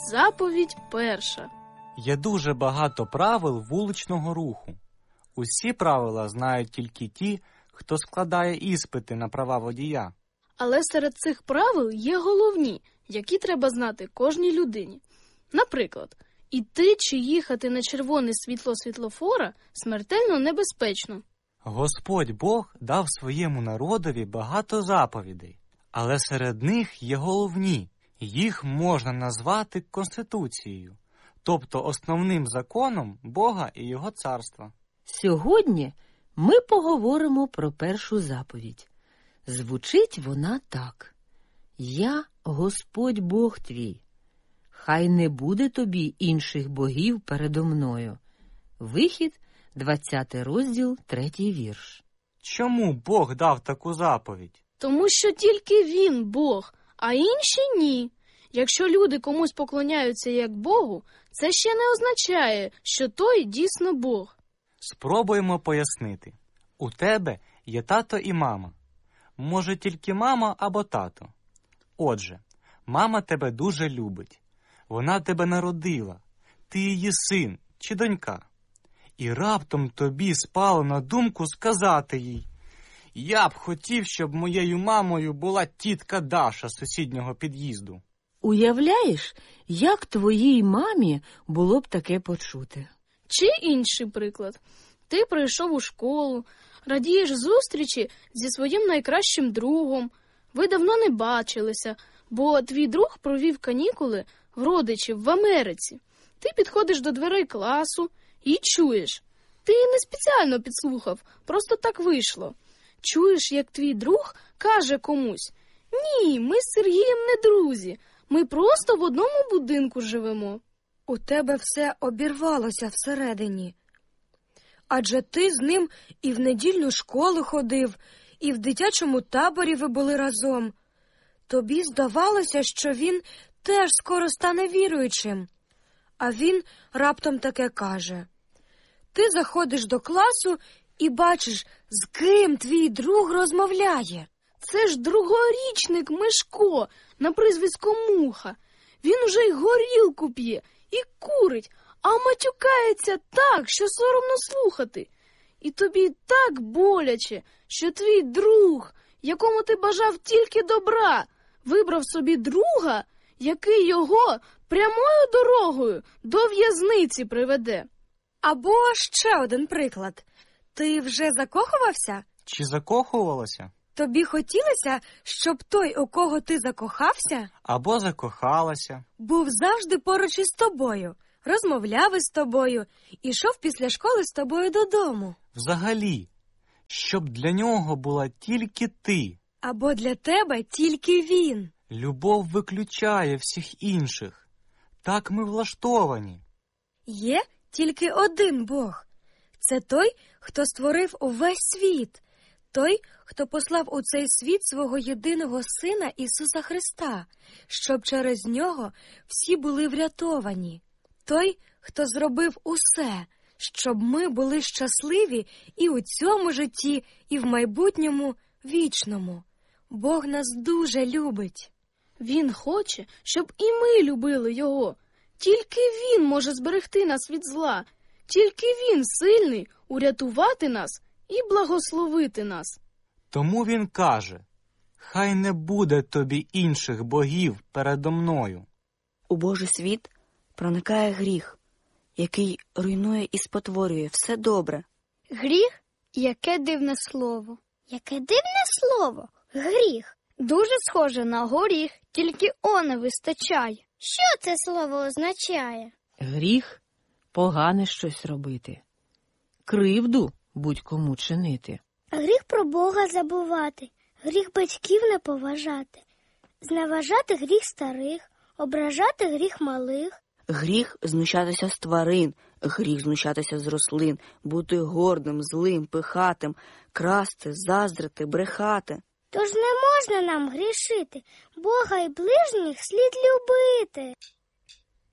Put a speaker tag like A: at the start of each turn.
A: Заповідь перша.
B: Є дуже багато правил вуличного руху. Усі правила знають тільки ті, хто складає іспити на права водія.
A: Але серед цих правил є головні, які треба знати кожній людині. Наприклад, іти чи їхати на червоне світло світлофора смертельно небезпечно.
B: Господь Бог дав своєму народові багато заповідей, але серед них є головні. Їх можна назвати Конституцією, тобто основним законом Бога і Його царства.
C: Сьогодні ми поговоримо про першу заповідь. Звучить вона так. «Я Господь Бог твій. Хай не буде тобі інших богів передо мною». Вихід, 20 розділ, 3 вірш.
B: Чому Бог дав таку заповідь?
A: Тому що тільки Він Бог, а інші ні. Якщо люди комусь поклоняються як Богу, це ще не означає, що той дійсно Бог.
B: Спробуємо пояснити. У тебе є тато і мама. Може, тільки мама або тато. Отже, мама тебе дуже любить. Вона тебе народила. Ти її син чи донька. І раптом тобі спало на думку сказати їй: «Я б хотів, щоб моєю мамою була тітка Даша з сусіднього під'їзду».
C: Уявляєш, як твоїй мамі було б таке почути?
A: Чи інший приклад. Ти прийшов у школу, радієш зустрічі зі своїм найкращим другом. Ви давно не бачилися, бо твій друг провів канікули в родичів в Америці. Ти підходиш до дверей класу і чуєш. Ти не спеціально підслухав, просто так вийшло. Чуєш, як твій друг каже комусь: «Ні, ми з Сергієм не друзі, ми просто в одному будинку живемо».
D: У тебе все обірвалося всередині. Адже ти з ним і в недільну школу ходив, і в дитячому таборі ви були разом. Тобі здавалося, що він теж скоро стане віруючим. А він раптом таке каже. Ти заходиш до класу і бачиш, з ким твій друг розмовляє.
A: Це ж другорічник Мишко на прізвисько Муха. Він уже й горілку п'є, і курить, а матюкається так, що соромно слухати. І тобі так боляче, що твій друг, якому ти бажав тільки добра, вибрав собі друга, який його прямою дорогою до в'язниці приведе.
D: Або ще один приклад. Ти вже закохувався?
B: Чи закохувалася?
D: Тобі хотілося, щоб той, у кого ти закохався,
B: або закохалася,
D: був завжди поруч із тобою, розмовляв із тобою, ішов після школи з тобою додому.
B: Взагалі, щоб для нього була тільки ти.
D: Або для тебе тільки він.
B: Любов виключає всіх інших. Так ми влаштовані.
D: Є тільки один Бог. Це той, хто створив увесь світ. Той, хто послав у цей світ свого єдиного Сина Ісуса Христа, щоб через нього всі були врятовані. Той, хто зробив усе, щоб ми були щасливі і у цьому житті, і в майбутньому вічному. Бог нас дуже любить.
A: Він хоче, щоб і ми любили Його. Тільки Він може зберегти нас від зла. Тільки Він сильний урятувати нас і благословити нас.
B: Тому він каже: «Хай не буде тобі інших богів передо мною».
E: У Божий світ проникає гріх, який руйнує і спотворює все добре.
F: Гріх? Яке дивне слово. Яке дивне слово? Гріх. Дуже схоже на горіх, тільки не вистачає. Що це слово означає?
C: Гріх – погане щось робити. Кривду будь-кому чинити.
F: Гріх про Бога забувати, гріх батьків не поважати, зневажати гріх старих, ображати гріх малих.
E: Гріх знущатися з тварин, гріх знущатися з рослин, бути гордим, злим, пихатим, красти, заздрити, брехати.
F: Тож не можна нам грішити, Бога і ближніх слід любити.